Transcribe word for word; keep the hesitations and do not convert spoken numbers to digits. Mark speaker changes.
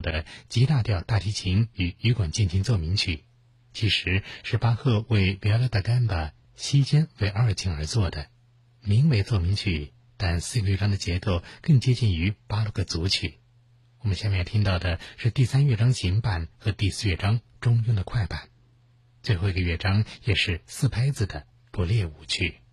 Speaker 1: 的 G 大调大提琴与羽管键琴奏鸣曲，其实是巴赫为 Viola da Gamba 西间为二琴而作的，名为奏鸣曲，但四个乐章的结构更接近于巴洛克组曲。我们下面听到的是第三乐章行板和第四乐章中庸的快板，最后一个乐章也是四拍子的勃列舞曲。